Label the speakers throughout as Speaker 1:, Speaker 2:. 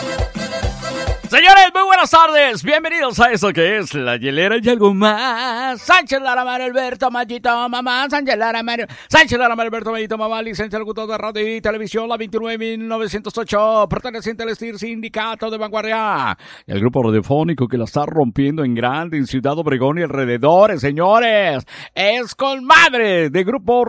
Speaker 1: Señores, muy buenas tardes. Bienvenidos a eso que es La Hielera y algo más. Sánchez Lara, Mario Alberto, Mayito, mamá. Sánchez Lara, Mario Alberto, Mayito, mamá. Licencia locutor de radio y televisión, la 29.908. Perteneciente al STIR, Sindicato de Vanguardia. Y el grupo radiofónico que la está rompiendo en grande en Ciudad Obregón y alrededores, señores. Es con madre de grupo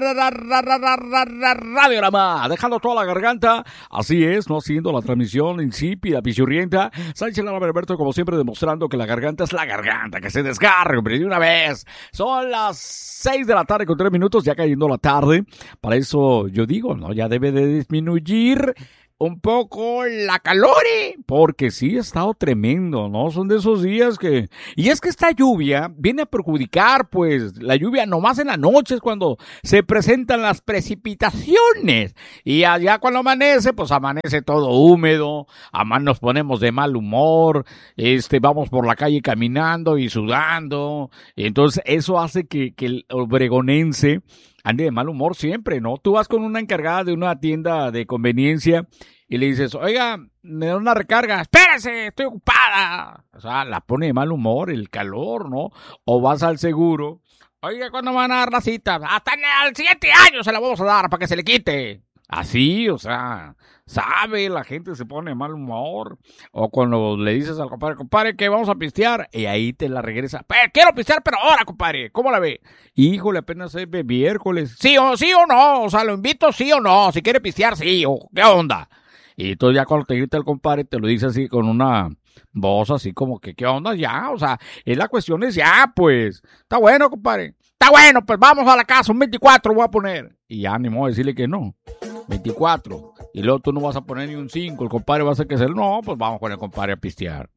Speaker 1: Radiorama. Dejando toda la garganta. Así es, no haciendo la transmisión insípida, pichurrienta. Sánchez Lara Alberto, como siempre, demostrando que la garganta es la garganta, que se desgarre, hombre, de una vez. Son las 6 de la tarde con 3 minutos, ya cayendo la tarde. Para eso yo digo, ¿no? Ya debe de disminuir un poco la calor, porque sí ha estado tremendo, ¿no? Son de esos días que... Y es que esta lluvia viene a perjudicar, pues, la lluvia nomás en la noche es cuando se presentan las precipitaciones. Y allá cuando amanece, pues amanece todo húmedo, además nos ponemos de mal humor, vamos por la calle caminando y sudando. Entonces eso hace que el obregonense ande de mal humor siempre, ¿no? Tú vas con una encargada de una tienda de conveniencia y le dices, oiga, me da una recarga, espérese, estoy ocupada. O sea, la pone de mal humor, el calor, ¿no? O vas al seguro, oiga, ¿cuándo me van a dar la cita? Hasta el siguiente año se la vamos a dar para que se le quite. Así, o sea, sabe, la gente se pone de mal humor. O cuando le dices al compadre, que vamos a pistear, y ahí te la regresa. Quiero pistear, pero ahora, compadre, ¿cómo la ve? Híjole, apenas es miércoles. ¿Sí o no? O sea, lo invito sí o no. Si quiere pistear, sí. O ¿qué onda? Y entonces ya cuando te grita el compadre, te lo dice así con una voz así como que, ¿qué onda? Ya, o sea, la cuestión es ya, pues. Está bueno, compadre. Está bueno, pues vamos a la casa, un 24 voy a poner. Y ya ni modo de decirle que no. 24. Y luego tú no vas a poner ni un 5. El compadre va a hacer que sea. No, pues vamos con el compadre a pistear.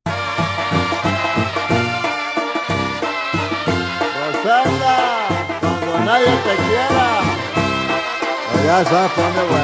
Speaker 2: Rosana, cuando nadie te quiera, ya sabes por dónde voy.